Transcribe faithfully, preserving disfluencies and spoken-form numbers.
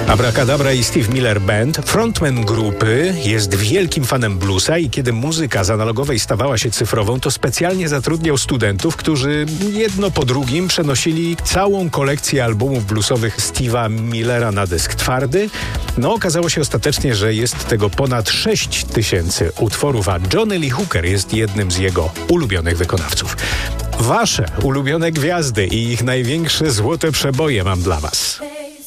Abracadabra i Steve Miller Band, frontman grupy, jest wielkim fanem bluesa i kiedy muzyka z analogowej stawała się cyfrową, to specjalnie zatrudniał studentów, którzy jedno po drugim przenosili całą kolekcję albumów bluesowych Steve'a Millera na dysk twardy. No, okazało się ostatecznie, że jest tego ponad sześć tysięcy utworów, a Johnny Lee Hooker jest jednym z jego ulubionych wykonawców. Wasze ulubione gwiazdy i ich największe złote przeboje mam dla was.